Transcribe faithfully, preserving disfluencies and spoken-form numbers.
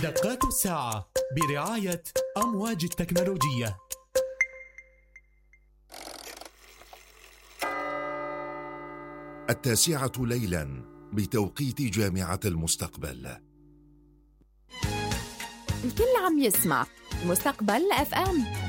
دقات الساعة برعاية أمواج التكنولوجية. التاسعة ليلا بتوقيت جامعة المستقبل. الكل عم يسمع مستقبل اف ام.